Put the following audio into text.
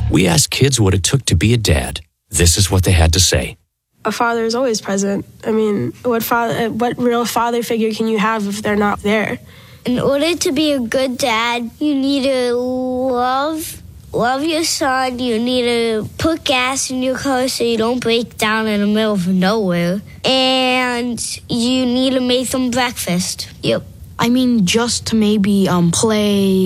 We asked kids what it took to be a dad. This is what they had to say. A father is always present. I mean, what real father figure can you have if they're not there? In order to be a good dad, you need to love your son. You need to put gas in your car so you don't break down in the middle of nowhere. And you need to make them breakfast. Yep. I mean, just to maybe play